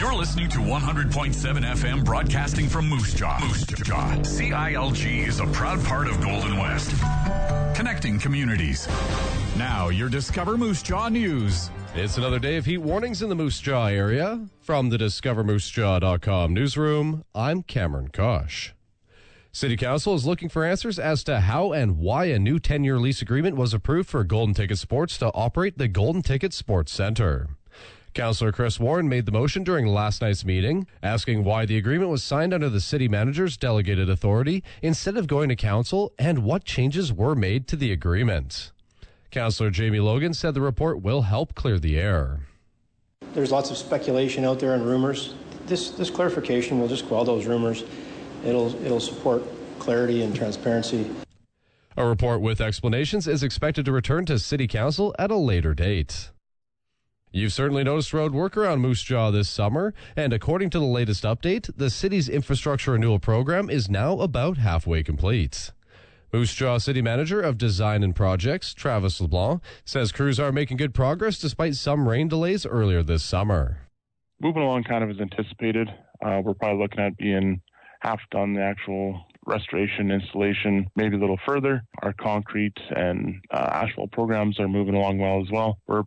You're listening to 100.7 FM broadcasting from Moose Jaw. Moose Jaw. CILG is a proud part of Golden West. Connecting communities. Now, your Discover Moose Jaw news. It's another day of heat warnings in the Moose Jaw area. From the DiscoverMooseJaw.com newsroom, I'm Cameron Kosh. City Council is looking for answers as to how and why a new 10-year lease agreement was approved for Golden Ticket Sports to operate the Golden Ticket Sports Centre. Councillor Chris Warren made the motion during last night's meeting, asking why the agreement was signed under the city manager's delegated authority instead of going to council and what changes were made to the agreement. Councillor Jamie Logan said the report will help clear the air. There's lots of speculation out there and rumors. This clarification will just quell those rumors. It'll support clarity and transparency. A report with explanations is expected to return to City Council at a later date. You've certainly noticed road work around Moose Jaw this summer, and according to the latest update, the city's infrastructure renewal program is now about halfway complete. Moose Jaw City Manager of Design and Projects, Travis LeBlanc, says crews are making good progress despite some rain delays earlier this summer. Moving along kind of as anticipated. We're probably looking at being half done the actual restoration, installation, maybe a little further. Our concrete and asphalt programs are moving along well as well. We're